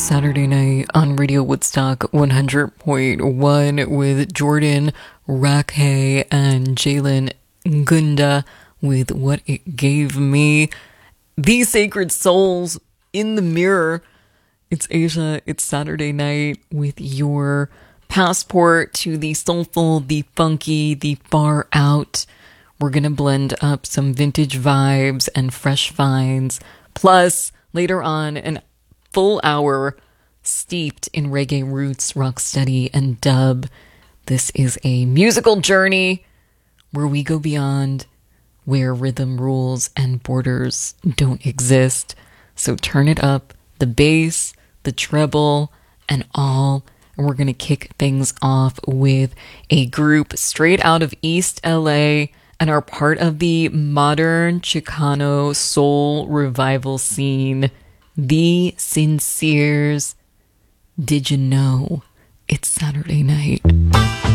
Saturday night on Radio Woodstock 100.1 with Jordan Rakhe and Jalen Gunda with What It Gave Me. These Sacred Souls in the Mirror. It's Asia. It's Saturday night with your passport to the soulful, the funky, the far out. We're going to blend up some vintage vibes and fresh finds. Plus, later on, an full hour steeped in reggae roots, rocksteady, and dub. This is a musical journey where we go beyond where rhythm rules and borders don't exist. So turn it up, the bass, the treble, and all. And we're going to kick things off with a group straight out of East LA and are part of the modern Chicano soul revival scene. The Sinceres. Did you know it's Saturday night?